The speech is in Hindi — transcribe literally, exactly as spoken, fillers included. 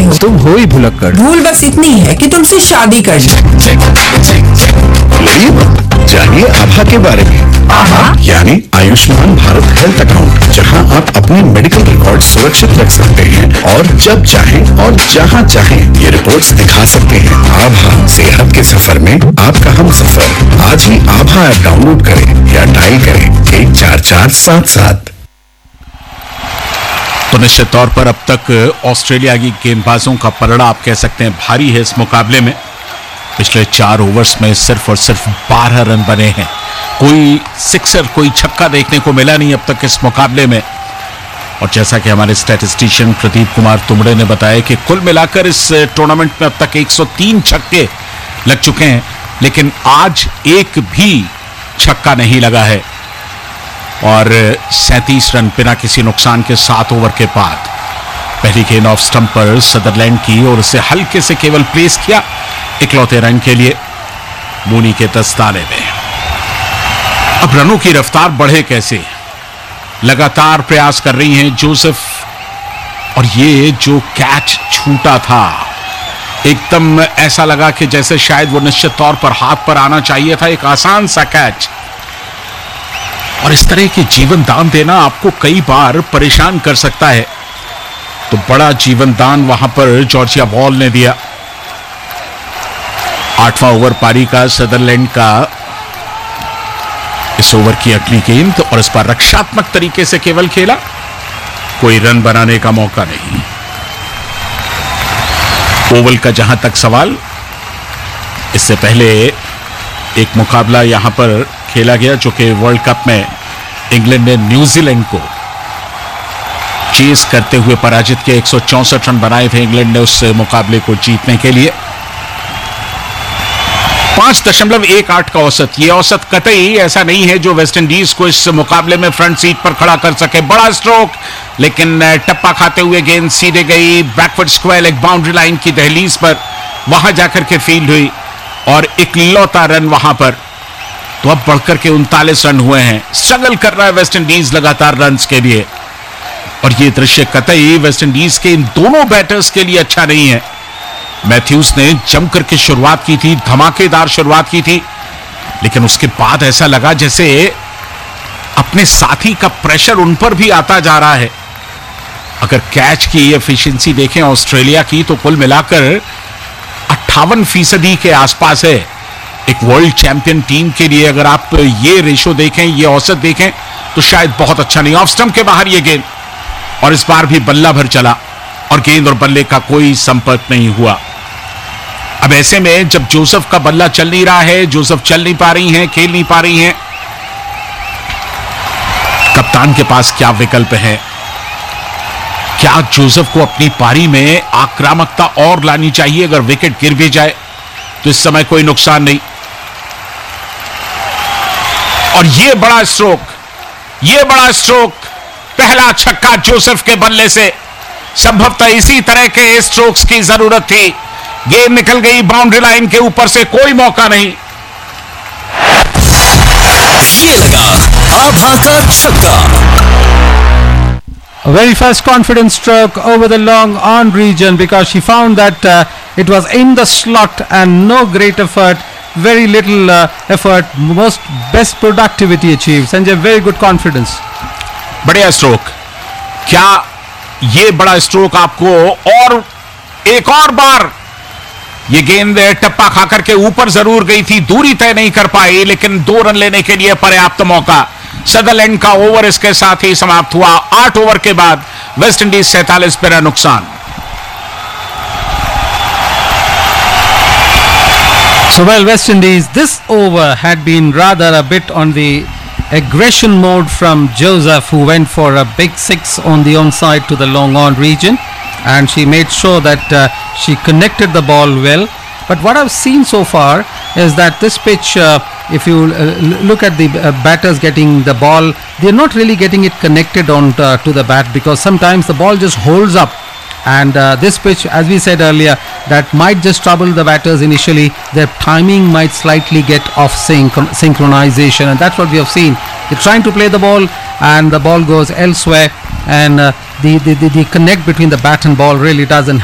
हो, तुम हो ही भुलक्कड़। भूल बस इतनी है कि तुमसे शादी कर ली। जानिए आभा के बारे में। आभा यानी आयुष्मान भारत हेल्थ अकाउंट, जहां आप अपने मेडिकल रिकॉर्ड सुरक्षित रख सकते हैं और जब चाहें और जहां चाहें ये रिपोर्ट्स दिखा सकते हैं। आभा, सेहत के सफर में आपका हम सफर। आज ही आभा ऐप डाउनलोड करें या डायल करें एक चार चार सात सात। तो निश्चित तौर पर अब तक ऑस्ट्रेलिया की गेंदबाजों का पलड़ा आप कह सकते हैं भारी है इस मुकाबले में। पिछले चार ओवर्स में सिर्फ और सिर्फ बारह रन बने हैं। कोई सिक्सर, कोई छक्का देखने को मिला नहीं अब तक इस मुकाबले में। और जैसा कि हमारे स्टैटिस्टिशियन प्रदीप कुमार तुमड़े ने बताया कि कुल मिलाकर इस टूर्नामेंट में अब तक एक सौ तीन छक्के लग चुके हैं, लेकिन आज एक भी छक्का नहीं लगा है। और सैंतीस रन बिना किसी नुकसान के सात ओवर के बाद पहली गेंद ऑफ स्टंप पर सदरलैंड की और उसे हल्के से केवल प्लेस किया इकलौते रन के लिए मूनी के दस्ताने में। अब रनों की रफ्तार बढ़े कैसे, लगातार प्रयास कर रही हैं जोसेफ। और ये जो कैच छूटा था एकदम ऐसा लगा कि जैसे शायद वो निश्चित तौर पर हाथ पर आना चाहिए था, एक आसान सा कैच। और इस तरह के जीवन दान देना आपको कई बार परेशान कर सकता है। तो बड़ा जीवन दान वहां पर जॉर्जिया बॉल ने दिया। आठवां ओवर पारी का सदरलैंड का इस ओवर की अगली गेंद और इस पर रक्षात्मक तरीके से केवल खेला, कोई रन बनाने का मौका नहीं। ओवल का जहां तक सवाल, इससे पहले एक मुकाबला यहां पर खेला गया जो कि वर्ल्ड कप में इंग्लैंड ने न्यूजीलैंड को चेस करते हुए पराजित किया। एक सौ चौसठ रन बनाए थे इंग्लैंड ने उस मुकाबले को जीतने के लिए। पांच दशमलव एक आठ का औसत, यह औसत कतई ऐसा नहीं है जो वेस्ट इंडीज को इस मुकाबले में फ्रंट सीट पर खड़ा कर सके। बड़ा स्ट्रोक, लेकिन टप्पा खाते हुए गेंद सीधे गई बैकवर्ड स्क्वायर एक बाउंड्री लाइन की दहलीज पर, वहां जाकर के फील्ड हुई और इकलौता रन वहां पर। तो अब बढ़कर के उनतालीस रन हुए हैं। स्ट्रगल कर रहा है वेस्ट इंडीज लगातार रन्स के लिए, और यह दृश्य कतई वेस्ट इंडीज के इन दोनों बैटर्स के लिए अच्छा नहीं है। मैथ्यूज ने जमकर के शुरुआत की थी, धमाकेदार शुरुआत की थी, लेकिन उसके बाद ऐसा लगा जैसे अपने साथी का प्रेशर उन पर भी आता जा रहा है। अगर कैच की एफिशिएंसी देखें ऑस्ट्रेलिया की तो कुल मिलाकर अट्ठावन फीसदी के आसपास है। एक वर्ल्ड चैंपियन टीम के लिए अगर आप ये रेशो देखें, ये औसत देखें तो शायद बहुत अच्छा नहीं। ऑफ स्टंप के बाहर ये गेंद, और इस बार भी बल्ला भर चला और गेंद और बल्ले का कोई संपर्क नहीं हुआ। अब ऐसे में जब जोसेफ का बल्ला चल नहीं रहा है, जोसेफ चल नहीं पा रही हैं, खेल नहीं पा रही हैं, कप्तान के पास क्या विकल्प है? क्या जोसेफ को अपनी पारी में आक्रामकता और लानी चाहिए? अगर विकेट गिर भी जाए तो इस समय कोई नुकसान नहीं। और यह बड़ा स्ट्रोक, यह बड़ा स्ट्रोक, पहला छक्का जोसेफ के बल्ले से। संभवतः इसी तरह के स्ट्रोक्स की जरूरत थी। गेंद निकल गई बाउंड्री लाइन के ऊपर से, कोई मौका नहीं। ये लगा आभा का छक्का। A very first confident stroke over the long on region because she found that uh, it was in the slot and no great effort, very little uh, effort, most best productivity achieved. Sanjay, very good confidence. बढ़िया स्ट्रोक। क्या ये बड़ा स्ट्रोक आपको और एक और बार ये गेंद टप्पा खाकर के ऊपर जरूर गई थी, दूरी तय नहीं कर पाई, लेकिन दो रन लेने के लिए पर्याप्त मौका। सदरलैंड का ओवर इसके साथ ही समाप्त हुआ। आठ ओवर के बाद वेस्ट इंडीज सैंतालीस पे रन नुकसान। So well, West Indies, this over had been rather a bit on the aggression mode from Joseph, who went for a big six on the onside to the long on region, and she made sure that uh, she connected the ball well. But what I've seen so far is that this pitch, uh, if you uh, look at the uh, batters getting the ball, they're not really getting it connected on uh, to the bat, because sometimes the ball just holds up. And uh, this pitch, as we said earlier, that might just trouble the batters initially. Their timing might slightly get off sync, synchronization, and that's what we have seen. They're trying to play the ball and the ball goes elsewhere, and uh, the, the, the, the connect between the bat and ball really doesn't